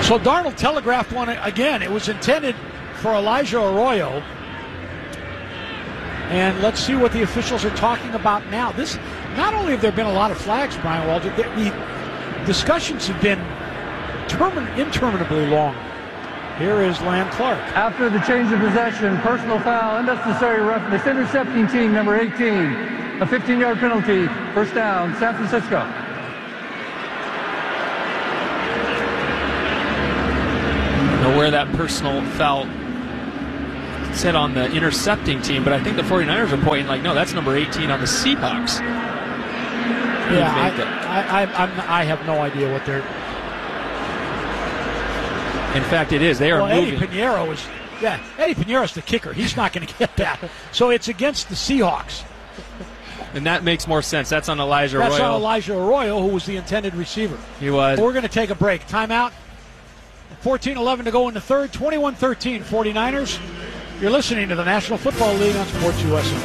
So Darnold telegraphed one again. It was intended for Elijah Arroyo. And let's see what the officials are talking about now. This, not only have there been a lot of flags, Brian Walter, the discussions have been interminably long. Here is Lamb Clark. After the change of possession, personal foul, unnecessary roughness, intercepting team number 18. A 15-yard penalty, first down, San Francisco. I don't know where that personal foul said on the intercepting team, but I think the 49ers are pointing like, no, that's number 18 on the Seahawks. Yeah, I have no idea what they're... In fact, it is. They are moving. Eddie Pinheiro's the kicker. He's not going to get that. So it's against the Seahawks. And that makes more sense. That's on Elijah Arroyo. That's on Elijah Arroyo, who was the intended receiver. He was. We're going to take a break. Timeout. 14-11 to go in the third. 21-13, 49ers. You're listening to the National Football League on Sports USA.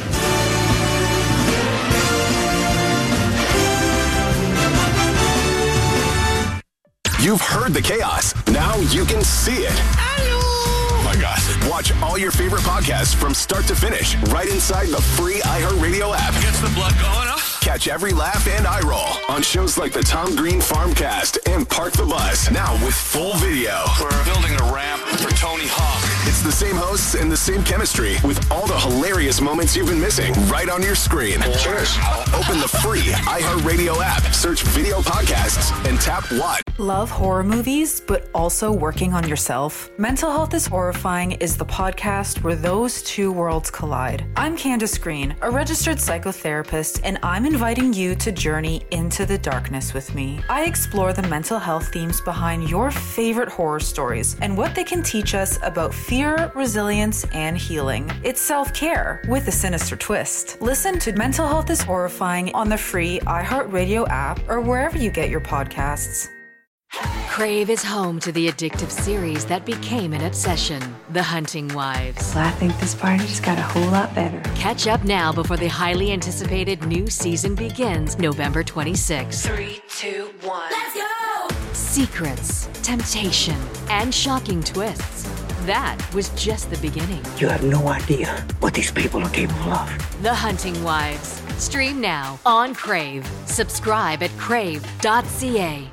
You've heard the chaos. Now you can see it. Oh my God. Watch all your favorite podcasts from start to finish right inside the free iHeartRadio app. Gets the blood going, huh? Catch every laugh and eye roll on shows like the Tom Green Farmcast and Park the Bus. Now with full video. We're building a ramp for Tony Hawk. It's the same hosts and the same chemistry with all the hilarious moments you've been missing right on your screen. Cheers. Open the free iHeartRadio app, search video podcasts, and tap Watch. Love horror movies, but also working on yourself? Mental Health is Horrifying is the podcast where those two worlds collide. I'm Candace Green, a registered psychotherapist, and I'm inviting you to journey into the darkness with me. I explore the mental health themes behind your favorite horror stories and what they can teach us about fear, resilience, and healing. It's self-care with a sinister twist. Listen to Mental Health is Horrifying on the free iHeartRadio app or wherever you get your podcasts. Crave is home to the addictive series that became an obsession, The Hunting Wives. Well, I think this party just got a whole lot better. Catch up now before the highly anticipated new season begins November 26th. 3, 2, 1. Let's go! Secrets, temptation, and shocking twists. That was just the beginning. You have no idea what these people are capable of. The Hunting Wives. Stream now on Crave. Subscribe at crave.ca.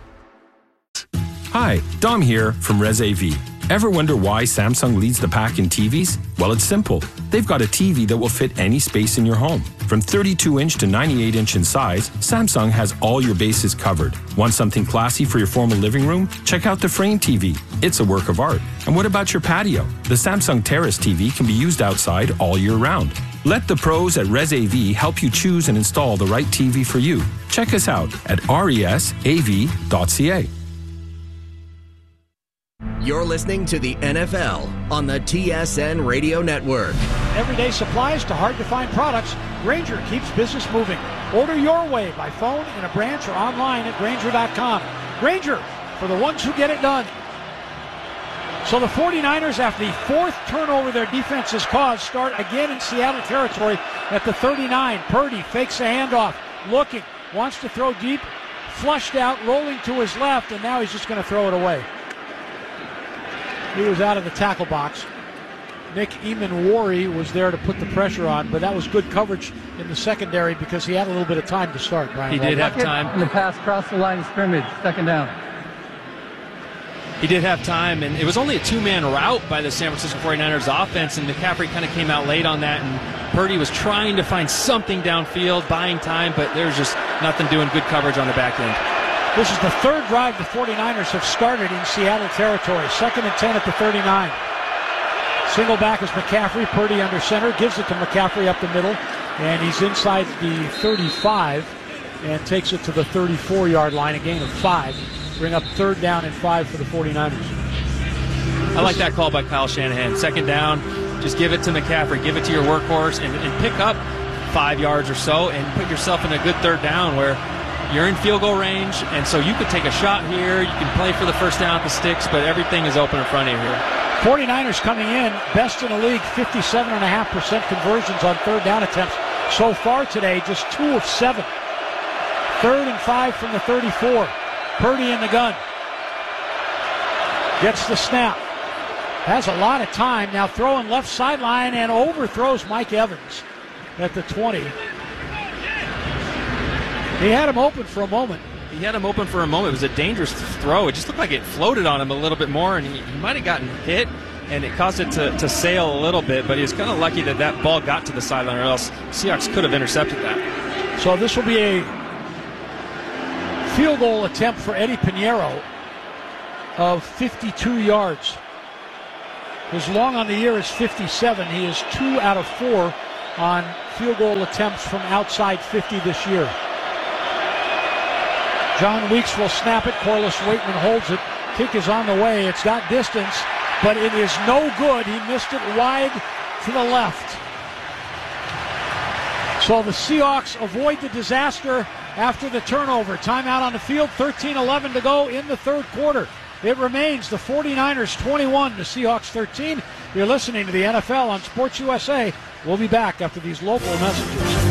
Hi, Dom here from Res AV. Ever wonder why Samsung leads the pack in TVs? Well, it's simple. They've got a TV that will fit any space in your home. From 32-inch to 98-inch in size, Samsung has all your bases covered. Want something classy for your formal living room? Check out the Frame TV. It's a work of art. And what about your patio? The Samsung Terrace TV can be used outside all year round. Let the pros at Res AV help you choose and install the right TV for you. Check us out at resav.ca. You're listening to the NFL on the TSN Radio Network. Everyday supplies to hard-to-find products, Grainger keeps business moving. Order your way by phone, in a branch, or online at Grainger.com. Grainger, for the ones who get it done. So the 49ers, after the fourth turnover their defense has caused, start again in Seattle territory at the 39. Purdy fakes the handoff, looking, wants to throw deep, flushed out, rolling to his left, and now he's just going to throw it away. He was out of the tackle box. Nick Eamon-Wari was there to put the pressure on, but that was good coverage in the secondary because he had a little bit of time to start, Brian. He did have time. And the pass crossed the line of scrimmage, second down. He did have time, and it was only a two-man route by the San Francisco 49ers offense, and McCaffrey kind of came out late on that, and Purdy was trying to find something downfield, buying time, but there's just nothing doing. Good coverage on the back end. This is the third drive the 49ers have started in Seattle territory. 2nd and 10 at the 39. Single back is McCaffrey. Purdy under center. Gives it to McCaffrey up the middle. And he's inside the 35 and takes it to the 34-yard line. A gain of 5. Bring up 3rd down and 5 for the 49ers. I like that call by Kyle Shanahan. 2nd down, just give it to McCaffrey. Give it to your workhorse and pick up 5 yards or so and put yourself in a good 3rd down where you're in field goal range, and so you could take a shot here. You can play for the first down at the sticks, but everything is open in front of you here. 49ers coming in, best in the league, 57.5% conversions on 3rd down attempts. So far today, just 2 of 7. 3rd and 5 from the 34. Purdy in the gun. Gets the snap. Has a lot of time. Now throwing left sideline and overthrows Mike Evans at the 20. He had him open for a moment. It was a dangerous throw. It just looked like it floated on him a little bit more, and he might have gotten hit, and it caused it to sail a little bit, but he was kind of lucky that ball got to the sideline, or else Seahawks could have intercepted that. So this will be a field goal attempt for Eddie Pinheiro of 52 yards. His long on the year is 57. He is 2 out of 4 on field goal attempts from outside 50 this year. John Weeks will snap it. Corliss Waitman holds it. Kick is on the way. It's got distance, but it is no good. He missed it wide to the left. So the Seahawks avoid the disaster after the turnover. Timeout on the field. 13-11 to go in the third quarter. It remains the 49ers 21, the Seahawks 13. You're listening to the NFL on Sports USA. We'll be back after these local messages.